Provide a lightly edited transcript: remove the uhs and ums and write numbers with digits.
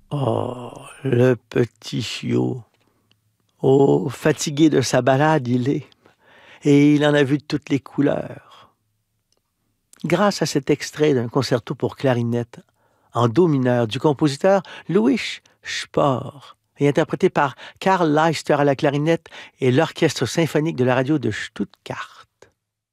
Oh, le petit chiot. Oh, fatigué de sa balade, il est, et il en a vu de toutes les couleurs. Grâce à cet extrait d'un concerto pour clarinette en do mineur du compositeur Louis Spohr et interprété par Karl Leister à la clarinette et l'orchestre symphonique de la radio de Stuttgart.